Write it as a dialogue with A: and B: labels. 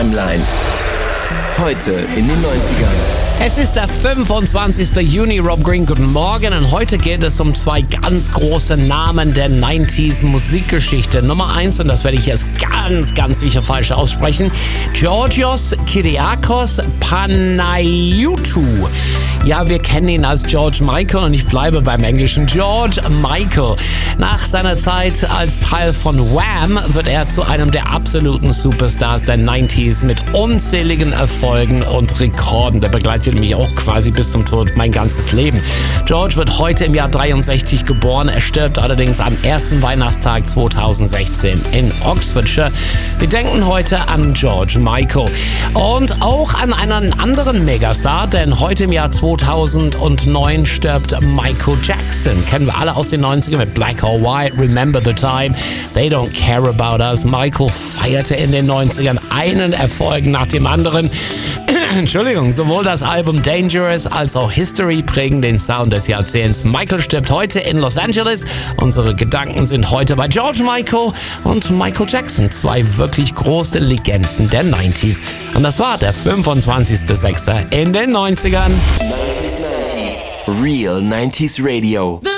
A: Timeline. Heute in den 90ern.
B: Es ist der 25. Juni, Rob Green, guten Morgen. Und heute geht es um zwei ganz große Namen der 90s Musikgeschichte. Nummer 1, und das werde ich jetzt ganz sicher falsch aussprechen, Georgios Kyriakos Panayiotou. Ja, wir kennen ihn als George Michael und ich bleibe beim Englischen. George Michael. Nach seiner Zeit als Teil von Wham! Wird er zu einem der absoluten Superstars der 90s mit unzähligen Erfolgen und Rekorden. Der begleitet mich auch quasi bis zum Tod mein ganzes Leben. George wird heute im Jahr 63 geboren. Er stirbt allerdings am ersten Weihnachtstag 2016 in Oxfordshire. Wir denken heute an George Michael und auch an einen anderen Megastar, denn heute im Jahr 2009 stirbt Michael Jackson. Kennen wir alle aus den 90ern mit Black or White, Remember the Time, They Don't Care About Us. Michael feierte in den 90ern einen Erfolg nach dem anderen. Entschuldigung, sowohl das Album Dangerous als auch History prägen den Sound des Jahrzehnts. Michael stirbt heute in Los Angeles. Unsere Gedanken sind heute bei George Michael und Michael Jackson. Zwei wirklich große Legenden der 90s. Und das war der 25.06. in den 90ern.
A: 90s. Real 90s Radio.